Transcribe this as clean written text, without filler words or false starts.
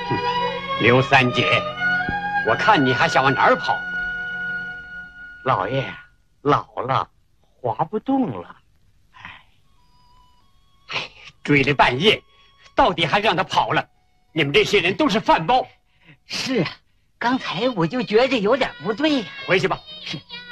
刘三姐，我看你还想往哪儿跑？ 老爷老了，滑不动了。 追了半夜，到底还让他跑了。你们这些人都是饭包。 是啊，刚才我就觉着有点不对呀。 回去吧。 是。